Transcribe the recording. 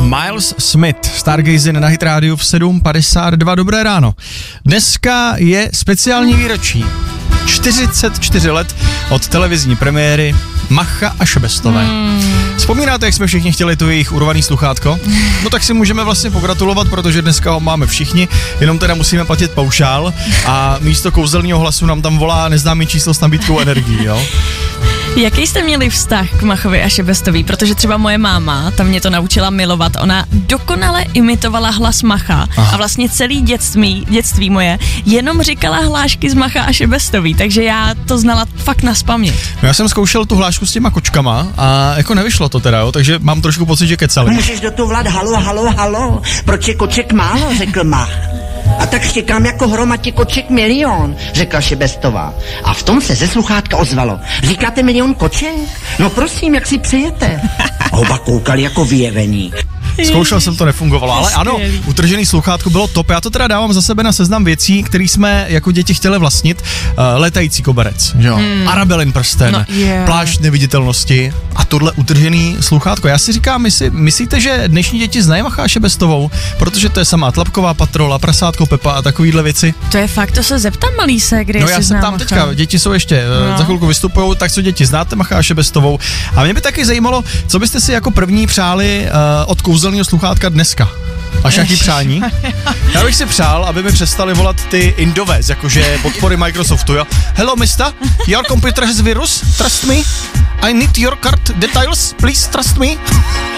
Miles Smith, Stargazing na Hit Radio v 7:52. Dobré ráno. Dneska je speciální výročí. 44 let od televizní premiéry Macha a Šebestové. Vzpomínáte, jak jsme všichni chtěli tu jejich urvaný sluchátko? No tak si můžeme vlastně pogratulovat, protože dneska ho máme všichni, jenom teda musíme platit paušál a místo kouzelního hlasu nám tam volá neznámý číslo s nabídkou energií, jo? Jaký jste měli vztah k Machovi a Šebestový? Protože třeba moje máma, ta mě to naučila milovat, ona dokonale imitovala hlas Macha. Aha. A vlastně celý dětství moje jenom říkala hlášky z Macha a Šebestový, takže já to znala fakt nazpaměť. No já jsem zkoušel tu hlášku s těma kočkama a jako nevyšlo to teda, jo, takže mám trošku pocit, že kecali. Můžeš do toho volat halo, proč je koček málo, řekl Mach. A tak štěkám jako hromadě koček milion, řekla Šebestová. A v tom se ze sluchátka ozvalo. Říkáte milion koček? No prosím, jak si přejete? A oba koukali jako vyjevení. Zkoušel jsem, to nefungovalo, ale ano, utržený sluchátko bylo top. Já to teda dávám za sebe na seznam věcí, které jsme jako děti chtěli vlastnit. Letající koberec, že jo? Arabelin prsten, plášť neviditelnosti a tohle utržený sluchátko. Já si říkám, myslíte, že dnešní děti znají Macha a Šebestovou? Protože to je samá Tlapková patrola, Prasátko Pepa a takovýhle věci. To je fakt, to se zeptám malýse, kde no já se ptám teďka, děti jsou ještě, za chvilku vystupujou, tak co děti, znáte Macha a Šebestovou? A mě by taky zajímalo, co byste si jako první přáli od kouzelného sluchátka dneska? Máš nějaký přání? Já bych si přál, aby mi přestali volat ty Indové, jakože podpory Microsoftu, jo? Hello, mister, your computer has virus, trust me. I need your card details, please trust me.